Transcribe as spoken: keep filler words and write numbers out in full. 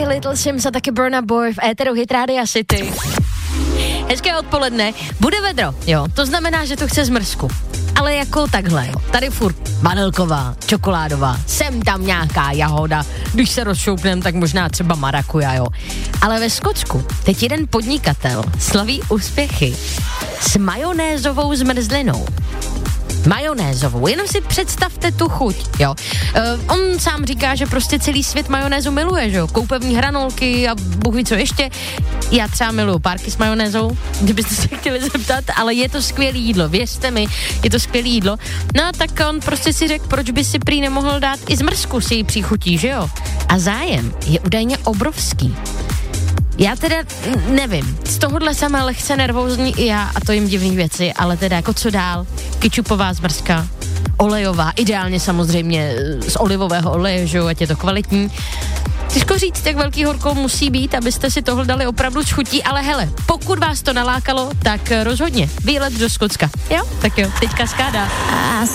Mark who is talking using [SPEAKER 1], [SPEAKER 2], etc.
[SPEAKER 1] byli Little Sims a taky Burna Boy v éteru Hit Radio City. Hezké odpoledne, bude vedro, jo, to znamená, že to chce zmrzku. Ale jako takhle, jo, tady furt vanilková, čokoládová, sem tam nějaká jahoda, když se rozšoupnem, tak možná třeba marakuja, jo. Ale ve Skotsku teď jeden podnikatel slaví úspěchy s majonézovou zmrzlinou. Majonézovou, jenom si představte tu chuť, jo. Uh, on sám říká, že prostě celý svět majonézu miluje, že jo. Koupevní hranolky a bůh ví co ještě. Já třeba miluju párky s majonézou, kdybyste se chtěli zeptat, ale je to skvělé jídlo, věřte mi, je to skvělé jídlo. No tak on prostě si řekl, proč by si prý nemohl dát i zmrzku si její příchutí, že jo. A zájem je údajně obrovský. Já teda nevím, z tohohle jsem lehce nervózní i já a to jim divný věci, ale teda jako co dál, kečupová zmrzka, olejová, ideálně samozřejmě z olivového oleje, že jo, ať je to kvalitní. Těžko říct, jak velký horko musí být, abyste si tohle dali opravdu s chutí, ale hele, pokud vás to nalákalo, tak rozhodně výlet do Skotska. Jo, tak jo, teďka skáda.